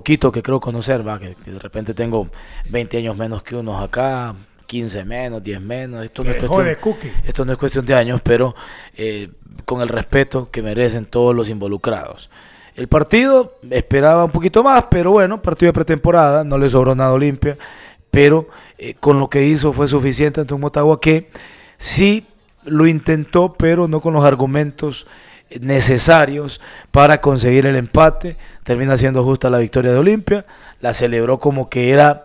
poquito que creo conocer, va, que de repente tengo 20 años menos que unos acá, 15 menos, 10 menos, esto no es cuestión de años, pero con el respeto que merecen todos los involucrados. El partido esperaba un poquito más, pero bueno, partido de pretemporada, no le sobró nada a Olimpia, pero con lo que hizo fue suficiente ante un Motagua que sí lo intentó, pero no con los argumentos necesarios para conseguir el empate. Termina siendo justa la victoria de Olimpia, la celebró como que era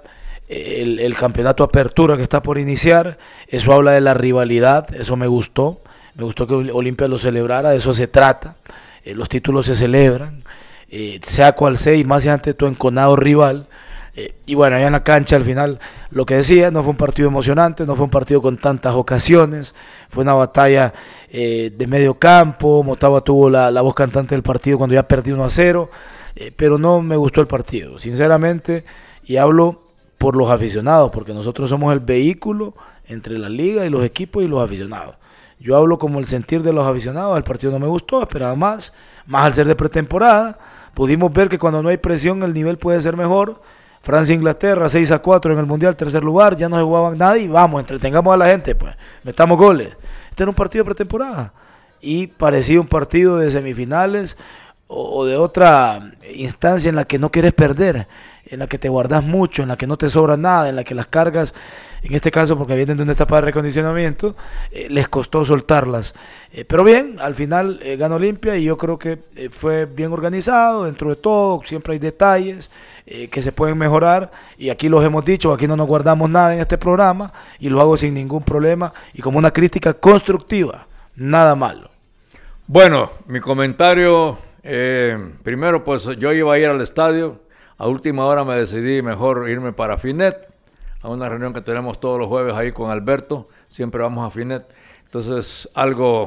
el campeonato apertura que está por iniciar. Eso habla de la rivalidad, eso me gustó que Olimpia lo celebrara, de eso se trata. Los títulos se celebran, sea cual sea, y más si ante tu enconado rival. Y bueno, allá en la cancha al final, lo que decía, no fue un partido emocionante, no fue un partido con tantas ocasiones, fue una batalla de medio campo. Motagua tuvo la voz cantante del partido cuando ya perdió 1-0, pero no me gustó el partido, sinceramente, y hablo por los aficionados, porque nosotros somos el vehículo entre la liga y los equipos y los aficionados. Yo hablo como el sentir de los aficionados. El partido no me gustó, esperaba más al ser de pretemporada. Pudimos ver que cuando no hay presión el nivel puede ser mejor. Francia e Inglaterra 6-4 en el Mundial, tercer lugar, ya no se jugaban nada y vamos, entretengamos a la gente, pues, metamos goles. Este era un partido de pretemporada y parecía un partido de semifinales o de otra instancia en la que no quieres perder, en la que te guardas mucho, en la que no te sobra nada, en la que las cargas, en este caso porque vienen de una etapa de recondicionamiento, les costó soltarlas. Pero bien, al final ganó Olimpia y yo creo que fue bien organizado dentro de todo. Siempre hay detalles que se pueden mejorar y aquí los hemos dicho, aquí no nos guardamos nada en este programa y lo hago sin ningún problema y como una crítica constructiva, nada malo. Bueno, mi comentario, primero pues yo iba a ir al estadio. A última hora me decidí mejor irme para Finet, a una reunión que tenemos todos los jueves ahí con Alberto, siempre vamos a Finet. Entonces algo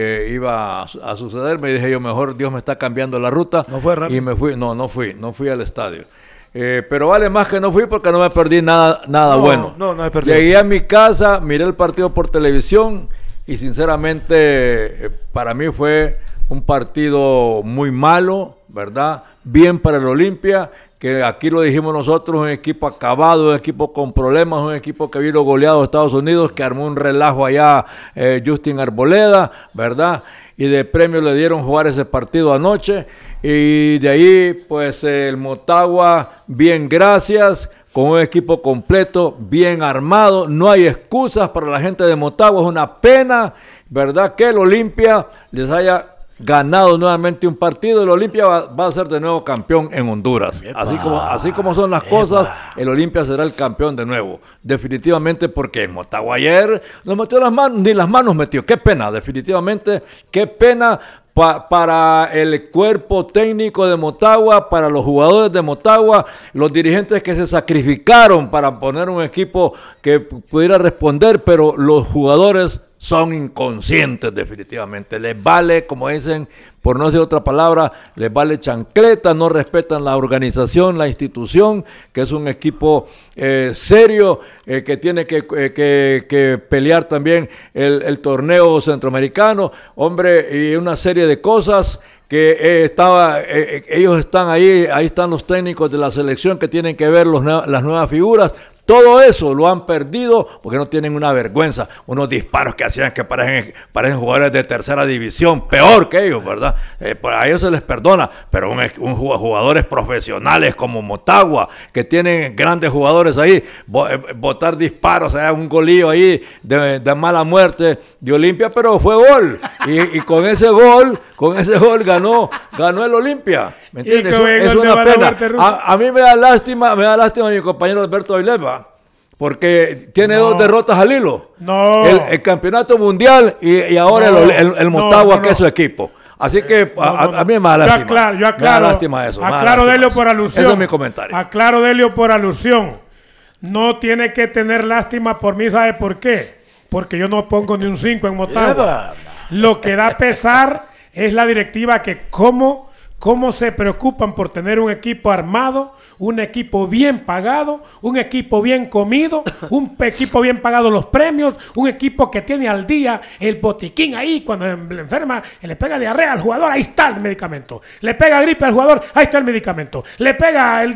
iba a suceder, me dije yo, mejor Dios me está cambiando la ruta. ¿No fue rápido? Y me fui, no fui al estadio. Pero vale más que no fui porque no me perdí nada bueno. No me perdí. Llegué a mi casa, miré el partido por televisión y sinceramente para mí fue un partido muy malo, ¿verdad? Bien para el Olimpia, que aquí lo dijimos nosotros, un equipo acabado, un equipo con problemas, un equipo que vino goleado a Estados Unidos, que armó un relajo allá Justin Arboleda, ¿verdad? Y de premio le dieron jugar ese partido anoche, y de ahí pues el Motagua, bien gracias, con un equipo completo, bien armado, no hay excusas para la gente de Motagua, es una pena, ¿verdad? Que el Olimpia les haya ganado nuevamente un partido. El Olimpia va a ser de nuevo campeón en Honduras. Así como son las cosas, el Olimpia será el campeón de nuevo. Definitivamente, porque el Motagua ayer no metió las manos, ni las manos metió. Qué pena, definitivamente, qué pena para el cuerpo técnico de Motagua, para los jugadores de Motagua, los dirigentes que se sacrificaron para poner un equipo que pudiera responder, pero los jugadores son inconscientes definitivamente, les vale, como dicen, por no decir otra palabra, les vale chancleta, no respetan la organización, la institución, que es un equipo serio, que tiene que pelear también el torneo centroamericano, hombre, y una serie de cosas que ellos están ahí están los técnicos de la selección que tienen que ver las nuevas figuras. Todo eso lo han perdido porque no tienen una vergüenza. Unos disparos que hacían que parecen jugadores de tercera división, peor que ellos, ¿verdad? A ellos se les perdona, pero jugadores profesionales como Motagua, que tienen grandes jugadores ahí, botar disparos, un golillo ahí de mala muerte de Olimpia, pero fue gol. Y con ese gol ganó el Olimpia. ¿Me entiendes? Es una pena. A mí me da lástima mi compañero Alberto Avilés, porque tiene 2 derrotas al hilo. El campeonato mundial y ahora el Motagua, que es su equipo. Así que a mí me da lástima. Yo aclaro. Me da lástima eso. Aclaro, Delio, por alusión. Ese es mi comentario. Aclaro, Delio, por alusión. No tiene que tener lástima por mí, ¿sabe por qué? Porque yo no pongo ni un 5 en Motagua. Lo que da pesar es la directiva que cómo se preocupan por tener un equipo armado, un equipo bien pagado, un equipo bien comido, un equipo bien pagado los premios, un equipo que tiene al día el botiquín ahí, cuando le enferma, le pega diarrea al jugador, ahí está el medicamento. Le pega gripe al jugador, ahí está el medicamento. Le pega el